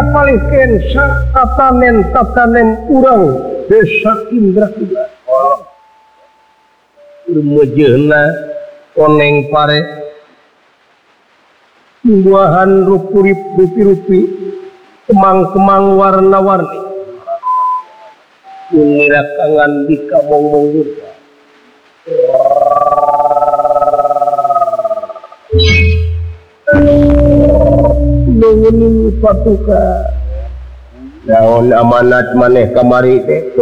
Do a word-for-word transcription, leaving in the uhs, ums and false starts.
ngapalikeun satatanen-tatanen urang Desa Indrahila. Rumejeuna oneng pare buahan rupi-rupi kemang-kemang warna-warni unirakangan di kabong-bong urang nuhun patuka naon amanat maneh kamari teh